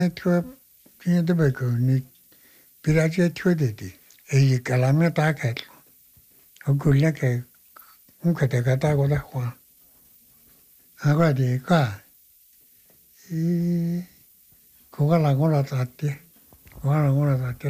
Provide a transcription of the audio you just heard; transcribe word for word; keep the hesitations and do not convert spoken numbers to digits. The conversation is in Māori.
tua tinha de beco ni piraje tua de di e i calame ta che o gulla che un che te cata con la qua agora di qua e con la con la tate con la con la tate